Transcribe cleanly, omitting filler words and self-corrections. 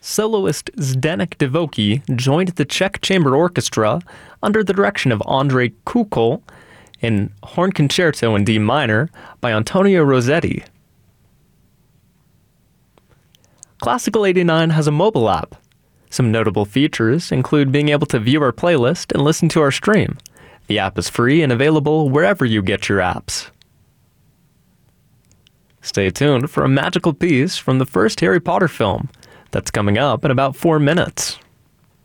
soloist Zdeněk Divocký joined the Czech Chamber Orchestra under the direction of Andrei Kukol in Horn Concerto in D minor by Antonio Rossetti. Classical 89 has a mobile app. Some notable features include being able to view our playlist and listen to our stream. The app is free and available wherever you get your apps. Stay tuned for a magical piece from the first Harry Potter film that's coming up in about 4 minutes.